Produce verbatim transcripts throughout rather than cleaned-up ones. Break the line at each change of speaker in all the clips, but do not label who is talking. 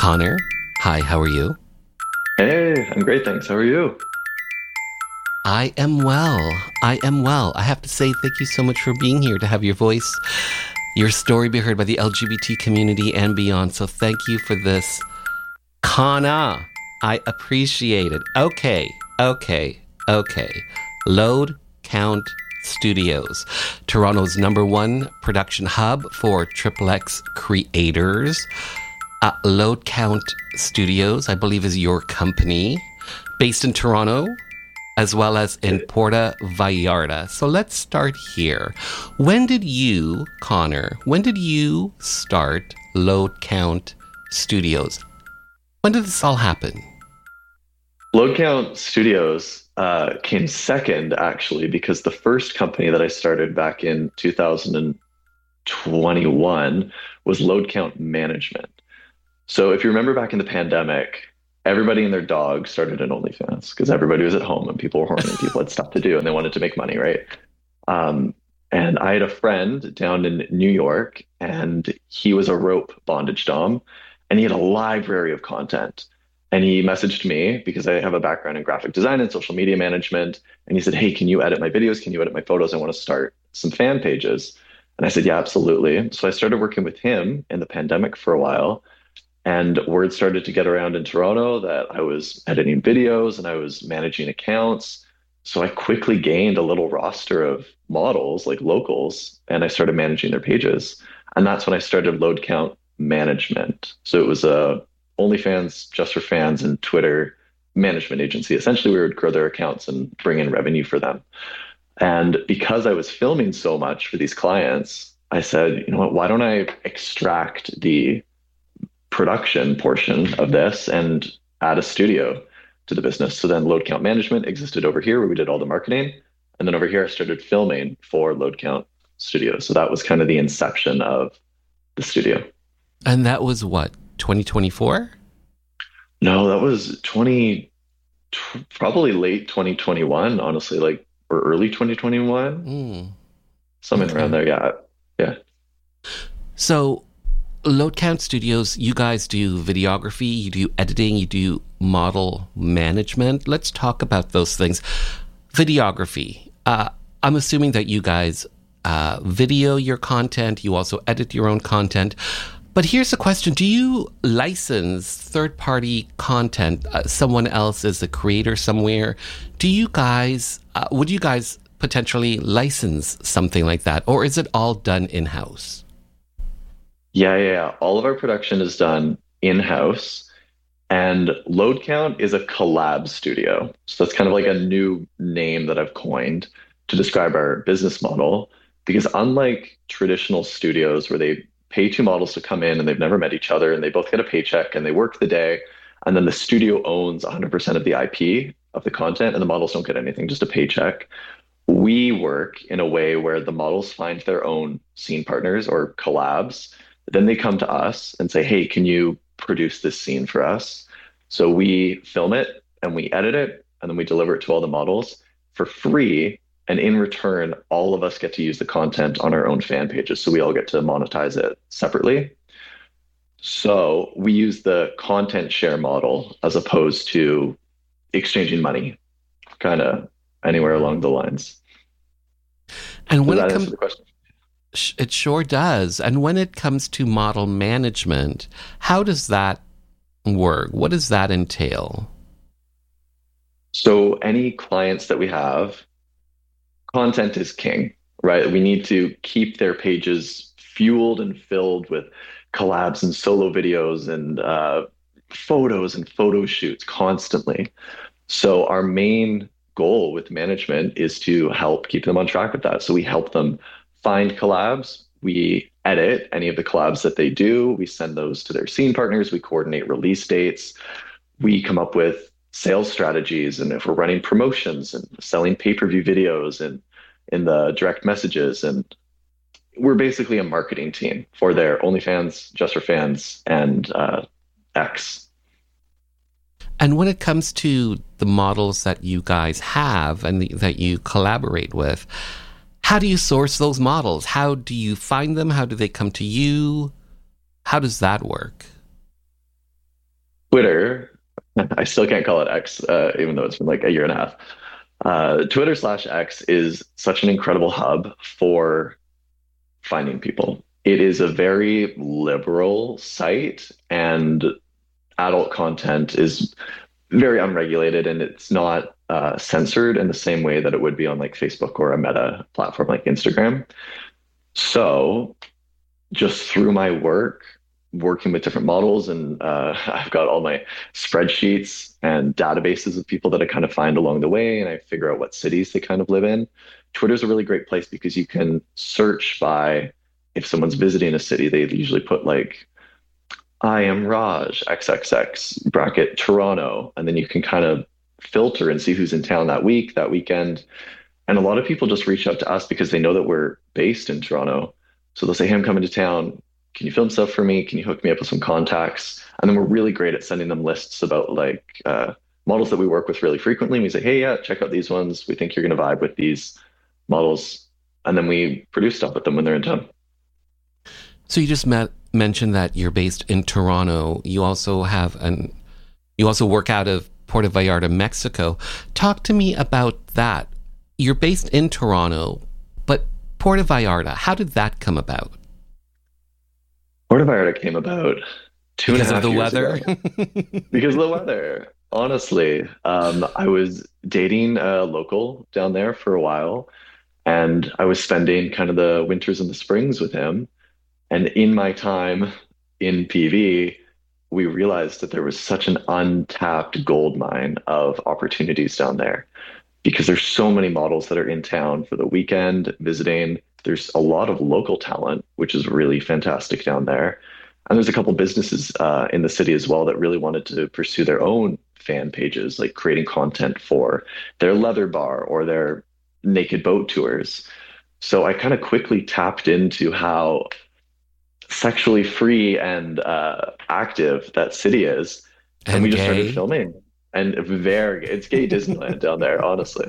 Connor, hi, how are you?
Hey, I'm great, thanks. How are you?
I am well. I am well. I have to say thank you so much for being here to have your voice, your story be heard by the L G B T community and beyond. So thank you for this. Connor, I appreciate it. Okay, okay, okay. Load Count Studios, Toronto's number one production hub for Triple X creators. Uh, Load Count Studios, I believe, is your company, based in Toronto, as well as in Puerto Vallarta. So let's start here. When did you, Connor, when did you start Load Count Studios? When did this all happen?
Load Count Studios uh, came second, actually, because the first company that I started back in two thousand twenty-one was Load Count Management. So if you remember back in the pandemic, everybody and their dog started an OnlyFans because everybody was at home and people were horny, people had stuff to do and they wanted to make money, right? Um, and I had a friend down in New York and he was a rope bondage dom and he had a library of content. And he messaged me because I have a background in graphic design and social media management. And he said, "Hey, can you edit my videos? Can you edit my photos? I want to start some fan pages." And I said, "Yeah, absolutely." So I started working with him in the pandemic for a while. And word started to get around in Toronto that I was editing videos and I was managing accounts. So I quickly gained a little roster of models, like locals, and I started managing their pages. And that's when I started Load Count Management. So it was a OnlyFans just for fans and Twitter management agency. Essentially, we would grow their accounts and bring in revenue for them. And because I was filming so much for these clients, I said, you know what, why don't I extract the production portion of this and add a studio to the business? So then Load Count Management existed over here where we did all the marketing. And then over here, I started filming for Load Count Studio. So that was kind of the inception of the studio.
And that was what, twenty twenty-four?
No, that was twenty, probably late twenty twenty-one, honestly, like, or early twenty twenty-one,
Mm,
something
okay.
around there. Yeah. Yeah.
So Load Count Studios, you guys do videography, you do editing, you do model management. Let's talk about those things. Videography. Uh, I'm assuming that you guys uh, video your content, you also edit your own content. But here's the question. Do you license third-party content? Uh, someone else is a creator somewhere. Do you guys, uh, would you guys potentially license something like that? Or is it all done in-house?
Yeah. Yeah. Yeah. All of our production is done in-house. And Load Count is a collab studio. So that's kind of like a new name that I've coined to describe our business model. Because unlike traditional studios where they pay two models to come in and they've never met each other and they both get a paycheck and they work the day, and then the studio owns one hundred percent of the I P of the content and the models don't get anything, just a paycheck. We work in a way where the models find their own scene partners or collabs. Then they come to us and say, "Hey, can you produce this scene for us?" So we film it and we edit it and then we deliver it to all the models for free. And in return, all of us get to use the content on our own fan pages. So we all get to monetize it separately. So we use the content share model as opposed to exchanging money, kind of anywhere along the lines.
And
Does
when it
that answer
comes,
the question?
it sure does. And when it comes to model management, how does that work? What does that entail?
So any clients that we have, content is king, right? We need to keep their pages fueled and filled with collabs and solo videos and uh, photos and photo shoots constantly. So our main goal with management is to help keep them on track with that. So we help them find collabs. We edit any of the collabs that they do. We send those to their scene partners. We coordinate release dates. We come up with sales strategies, and if we're running promotions and selling pay-per-view videos and in the direct messages, and we're basically a marketing team for their OnlyFans, Just for Fans, and uh, X.
And when it comes to the models that you guys have and the, that you collaborate with, how do you source those models? How do you find them? How do they come to you? How does that work?
Twitter, I still can't call it X, uh, even though it's been like a year and a half. Uh, Twitter slash X is such an incredible hub for finding people. It is a very liberal site, and adult content is very unregulated, and it's not uh, censored in the same way that it would be on like Facebook or a meta platform like Instagram. So just through my work, working with different models, and uh, I've got all my spreadsheets and databases of people that I kind of find along the way, and I figure out what cities they kind of live in. Twitter's a really great place because you can search by, if someone's visiting a city, they usually put like, I am Raj, X X X, bracket Toronto. And then you can kind of filter and see who's in town that week, that weekend. And a lot of people just reach out to us because they know that we're based in Toronto. So they'll say, hey, I'm coming to town. Can you film stuff for me? Can you hook me up with some contacts? And then we're really great at sending them lists about like uh, models that we work with really frequently. We say, hey, yeah, check out these ones. We think you're going to vibe with these models. And then we produce stuff with them when they're in town.
So you just met, mentioned that you're based in Toronto. You also have an, you also work out of Puerto Vallarta, Mexico. Talk to me about that. You're based in Toronto, but Puerto Vallarta, how did that come about?
Puerto Vallarta came about two
because
and a half
of the
years
weather.
ago. Because of the weather. Honestly, um, I was dating a local down there for a while, and I was spending kind of the winters and the springs with him. And in my time in P V, we realized that there was such an untapped gold mine of opportunities down there because there's so many models that are in town for the weekend visiting. There's a lot of local talent, which is really fantastic down there. And there's a couple businesses uh, in the city as well that really wanted to pursue their own fan pages, like creating content for their leather bar or their naked boat tours. So I kind of quickly tapped into how sexually free and uh, active that city is. And,
And
we just
gay.
started filming. And very, it's gay Disneyland down there, honestly.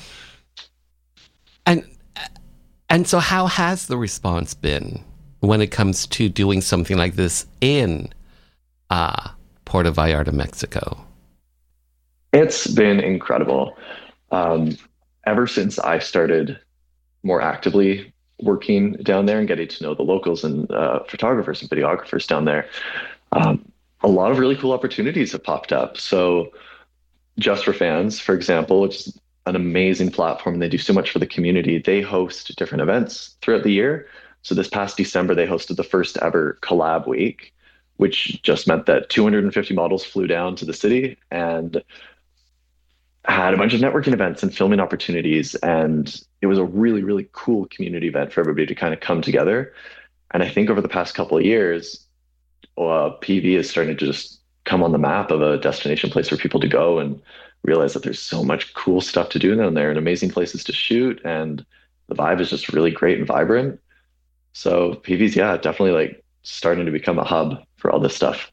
And and so how has the response been when it comes to doing something like this in uh, Puerto Vallarta, Mexico?
It's been incredible. Um, ever since I started more actively working down there and getting to know the locals and uh, photographers and videographers down there, um, a lot of really cool opportunities have popped up. So Just for Fans, for example, which is an amazing platform, and they do so much for the community. They host different events throughout the year. So this past December, they hosted the first ever collab week, which just meant that two hundred fifty models flew down to the city and had a bunch of networking events and filming opportunities. And it was a really, really cool community event for everybody to kind of come together. And I think over the past couple of years, uh, P V is starting to just come on the map of a destination place for people to go and realize that there's so much cool stuff to do down there and amazing places to shoot. And the vibe is just really great and vibrant. So P V's, yeah, definitely like starting to become a hub for all this stuff.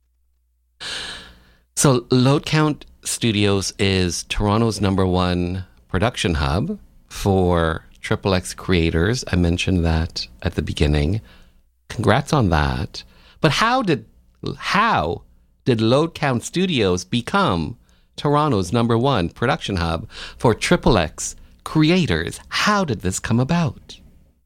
So Load Count Studios is Toronto's number one production hub for Triple X creators. I mentioned that at the beginning. Congrats on that. But how did how did Load Count Studios become Toronto's number one production hub for Triple X creators? How did this come about?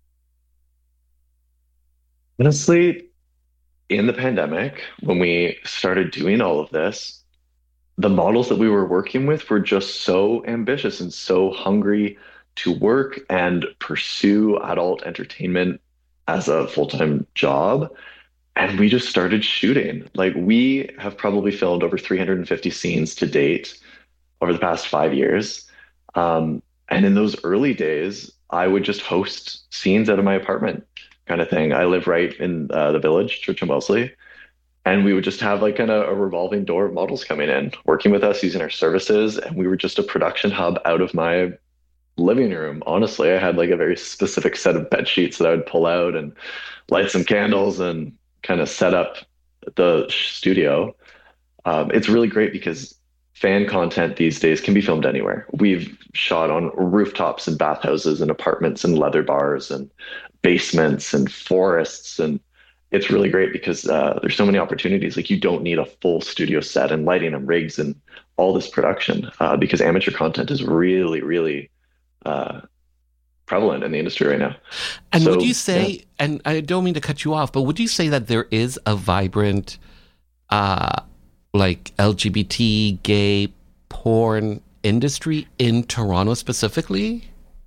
Honestly, in the pandemic, when we started doing all of this, the models that we were working with were just so ambitious and so hungry to work and pursue adult entertainment as a full-time job. And we just started shooting. Like, we have probably filmed over three hundred fifty scenes to date over the past five years. Um, and in those early days, I would just host scenes out of my apartment kind of thing. I live right in uh, the village, Church and Wellesley. And we would just have like kind of a revolving door of models coming in, working with us, using our services. And we were just a production hub out of my living room. Honestly, I had like a very specific set of bed sheets that I would pull out and light some candles and kind of set up the studio. Um, it's really great because fan content these days can be filmed anywhere. We've shot on rooftops and bathhouses and apartments and leather bars and basements and forests and it's really great because uh, there's so many opportunities. Like you don't need a full studio set and lighting and rigs and all this production uh, because amateur content is really, really uh, prevalent in the industry right now.
And
so,
would you say,
yeah.
and I don't mean to cut you off, but would you say that there is a vibrant, uh, like L G B T, gay, porn industry in Toronto specifically?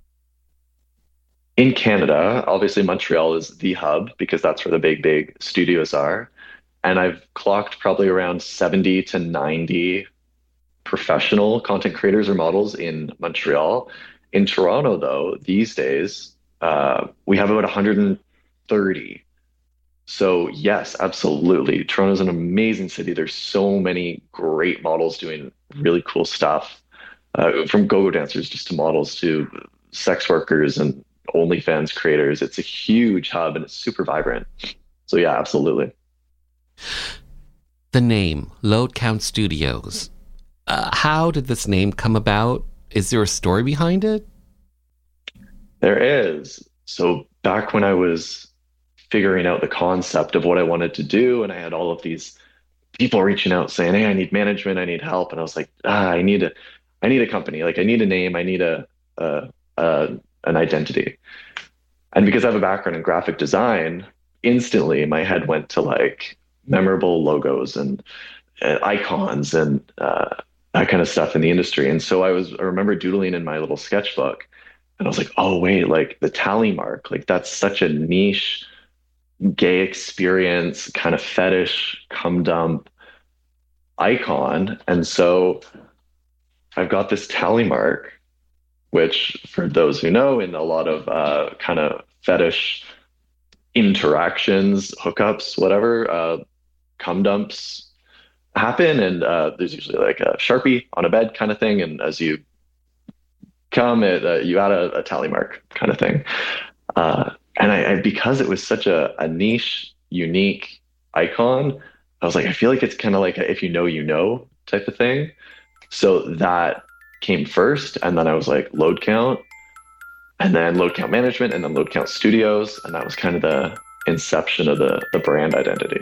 In Canada, obviously Montreal is the hub because that's where the big, big studios are. And I've clocked probably around seventy to ninety professional content creators or models in Montreal. In Toronto, though, these days, uh, we have about one hundred thirty. So yes, absolutely. Toronto's an amazing city. There's so many great models doing really cool stuff, uh, from go-go dancers just to models to sex workers and OnlyFans creators. It's a huge hub and it's super vibrant. So yeah, absolutely.
The name, Load Count Studios. Uh, how did this name come about? Is there a story behind it?
There is. So back when I was figuring out the concept of what I wanted to do, and I had all of these people reaching out saying, "Hey, I need management, I need help," and I was like, "Ah, I need a, I need a company. Like, I need a name, I need a, a, a an identity." And because I have a background in graphic design, instantly my head went to like memorable logos and, and icons and uh, that kind of stuff in the industry. And so I was, I remember doodling in my little sketchbook, and I was like, oh wait, like the tally mark, like that's such a niche gay experience kind of fetish cum dump icon. And so I've got this tally mark, which for those who know, in a lot of uh, kind of fetish interactions, hookups, whatever, uh, cum dumps happen. And uh, there's usually like a Sharpie on a bed kind of thing. And as you come, it, uh, you add a, a tally mark kind of thing. Uh, and I, I, because it was such a, a niche, unique icon, I was like, I feel like it's kind of like a, if you know, you know type of thing. So that came first. And then I was like, Load Count, and then Load Count Management, and then Load Count Studios. And that was kind of the inception of the, the brand identity.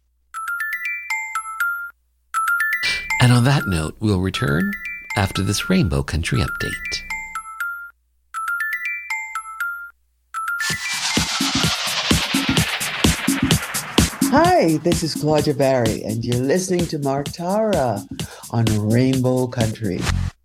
And on that note, we'll return after this Rainbow Country update.
Hi, this is Claudia Barry, and you're listening to Mark Tara on Rainbow Country.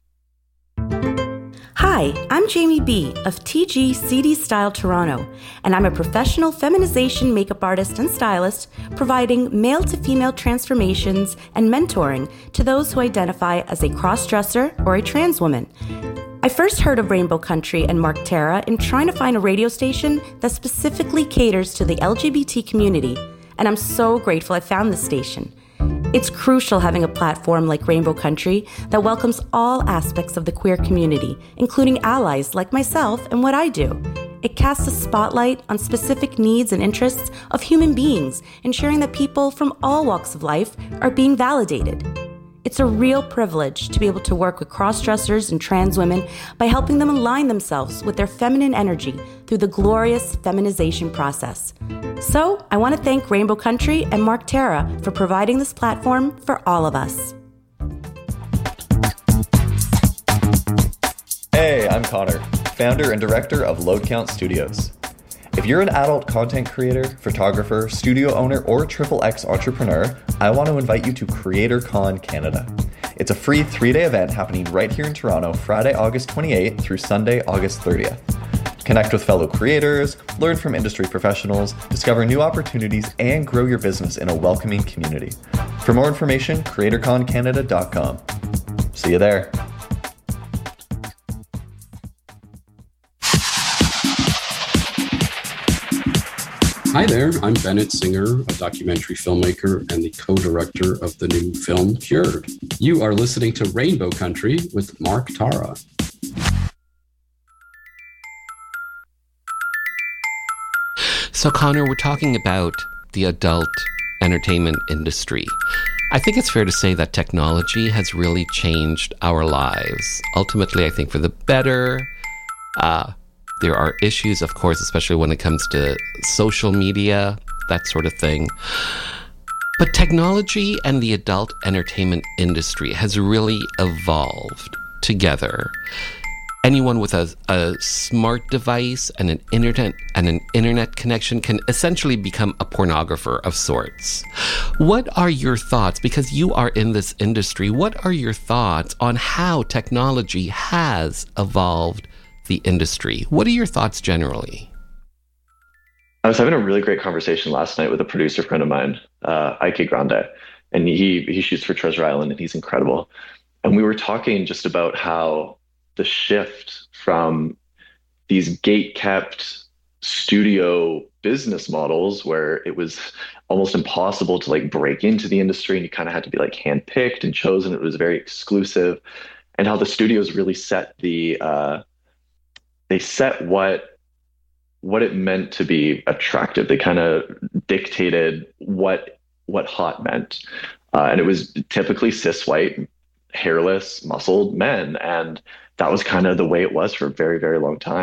Hi, I'm Jamie B. of T G C D Style Toronto, and I'm a professional feminization makeup artist and stylist providing male-to-female transformations and mentoring to those who identify as a cross-dresser or a trans woman. I first heard of Rainbow Country and Mark Tara in trying to find a radio station that specifically caters to the L G B T community, and I'm so grateful I found this station. It's crucial having a platform like Rainbow Country that welcomes all aspects of the queer community, including allies like myself and what I do. It casts a spotlight on specific needs and interests of human beings, ensuring that people from all walks of life are being validated. It's a real privilege to be able to work with cross-dressers and trans women by helping them align themselves with their feminine energy through the glorious feminization process. So, I want to thank Rainbow Country and Mark Tara for providing this platform for all of us.
Hey, I'm Connor, founder and director of Load Count Studios. If you're an adult content creator, photographer, studio owner, or triple X entrepreneur, I want to invite you to CreatorCon Canada. It's a free three-day event happening right here in Toronto, Friday, August twenty-eighth through Sunday, August thirtieth. Connect with fellow creators, learn from industry professionals, discover new opportunities, and grow your business in a welcoming community. For more information, creator con canada dot com. See you there.
Hi there, I'm Bennett Singer, a documentary filmmaker and the co-director of the new film Cured. You are listening to Rainbow Country with Mark Tara.
So, Connor, we're talking about the adult entertainment industry. I think it's fair to say that technology has really changed our lives. Ultimately, I think for the better. Uh, there are issues, of course, especially when it comes to social media that sort of thing. But technology and the adult entertainment industry has really evolved together. Anyone with a, a smart device and an internet and an internet connection can essentially become a pornographer of sorts. What are your thoughts, because you are in this industry, what are your thoughts on how technology has evolved the industry? What are your thoughts generally?
I was having a really great conversation last night with a producer friend of mine, uh, Ike Grande, and he he shoots for Treasure Island, and he's incredible. And we were talking just about how the shift from these gate-kept studio business models where it was almost impossible to like break into the industry, and you kind of had to be like handpicked and chosen. It was very exclusive, and how the studios really set the uh, they set what what it meant to be attractive. They kind of dictated what what hot meant, uh, and it was typically cis white, hairless, muscled men, and that was kind of the way it was for a very, very long time.